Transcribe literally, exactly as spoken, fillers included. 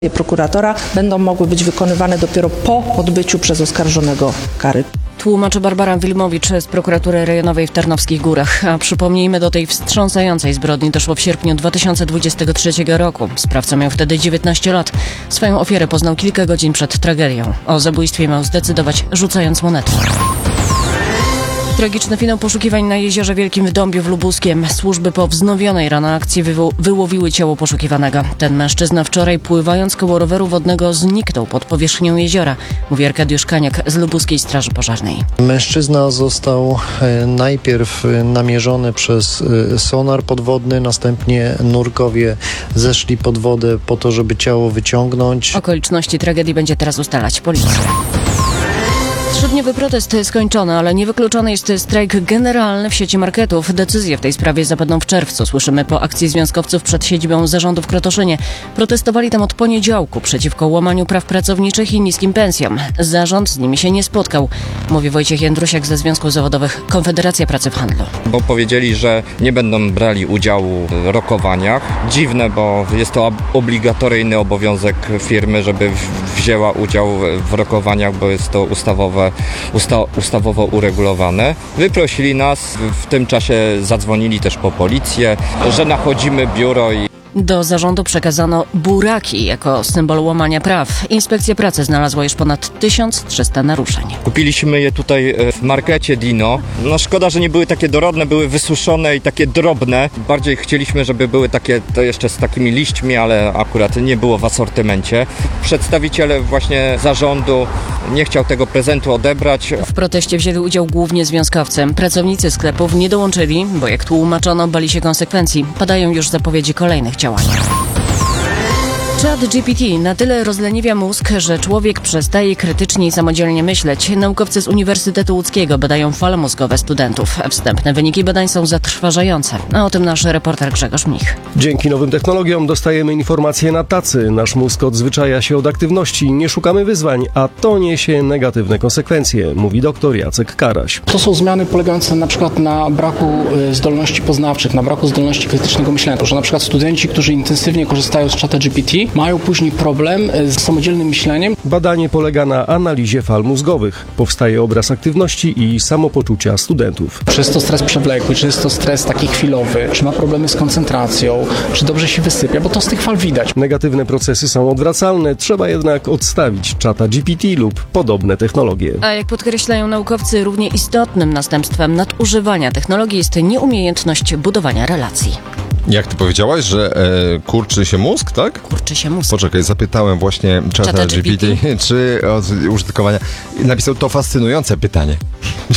prokuratora będą mogły być wykonywane dopiero po odbyciu przez oskarżonego kary. Tłumaczy Barbara Wilmowicz z prokuratury rejonowej w Tarnowskich Górach. A przypomnijmy, do tej wstrząsającej zbrodni doszło w sierpniu dwa tysiące dwudziestego trzeciego roku. Sprawca miał wtedy dziewiętnaście lat. Swoją ofiarę poznał kilka godzin przed tragedią. O zabójstwie miał zdecydować, rzucając monetą. Tragiczny finał poszukiwań na Jeziorze Wielkim w Dąbiu w Lubuskiem. Służby po wznowionej rano akcji wywo- wyłowiły ciało poszukiwanego. Ten mężczyzna wczoraj, pływając koło roweru wodnego, zniknął pod powierzchnią jeziora, mówi Arkadiusz Kaniak z Lubuskiej Straży Pożarnej. Mężczyzna został e, najpierw e, namierzony przez e, sonar podwodny, następnie nurkowie zeszli pod wodę po to, żeby ciało wyciągnąć. Okoliczności tragedii będzie teraz ustalać policja. Trzydniowy protest skończony, ale niewykluczony jest strajk generalny w sieci marketów. Decyzje w tej sprawie zapadną w czerwcu. Słyszymy po akcji związkowców przed siedzibą zarządu w Krotoszynie. Protestowali tam od poniedziałku przeciwko łamaniu praw pracowniczych i niskim pensjom. Zarząd z nimi się nie spotkał, mówi Wojciech Jędrusiak ze Związków Zawodowych Konfederacja Pracy w Handlu. Bo powiedzieli, że nie będą brali udziału w rokowaniach. Dziwne, bo jest to obligatoryjny obowiązek firmy, żeby wzięła udział w rokowaniach, bo jest to ustawowe Usta- ustawowo uregulowane. Wyprosili nas, w tym czasie zadzwonili też po policję, że nachodzimy biuro i Do zarządu przekazano buraki jako symbol łamania praw. Inspekcja pracy znalazła już ponad tysiąc trzysta naruszeń. kupiliśmy je tutaj w markecie Dino. No szkoda, że nie były takie dorodne, były wysuszone i takie drobne. Bardziej chcieliśmy, żeby były takie to jeszcze z takimi liśćmi, ale akurat nie było w asortymencie. Przedstawiciel właśnie zarządu nie chciał tego prezentu odebrać. W proteście wzięli udział głównie związkowcy. Pracownicy sklepów nie dołączyli, bo jak tłumaczono, bali się konsekwencji. Padają już zapowiedzi kolejnych działań. ChatGPT na tyle rozleniwia mózg, że człowiek przestaje krytycznie i samodzielnie myśleć. Naukowcy z Uniwersytetu Łódzkiego badają fale mózgowe studentów. Wstępne wyniki badań są zatrważające. A o tym nasz reporter Grzegorz Mnich. Dzięki nowym technologiom dostajemy informacje na tacy. Nasz mózg odzwyczaja się od aktywności, nie szukamy wyzwań, a to niesie negatywne konsekwencje, mówi dr Jacek Karaś. To są zmiany polegające na przykład na braku zdolności poznawczych, na braku zdolności krytycznego myślenia. To, że na przykład studenci, którzy intensywnie korzystają z ChatGPT, mają później problem z samodzielnym myśleniem. Badanie polega na analizie fal mózgowych. Powstaje obraz aktywności i samopoczucia studentów. Czy jest to stres przewlekły, czy jest to stres taki chwilowy, czy ma problemy z koncentracją, czy dobrze się wysypia, bo to z tych fal widać. Negatywne procesy są odwracalne, trzeba jednak odstawić ChatGPT lub podobne technologie. A jak podkreślają naukowcy, równie istotnym następstwem nadużywania technologii jest nieumiejętność budowania relacji. Jak ty powiedziałaś, że e, kurczy się mózg, tak? Kurczy się mózg. Poczekaj, zapytałem właśnie Chata ChatGPT, czy od użytkowania. Napisał to fascynujące pytanie.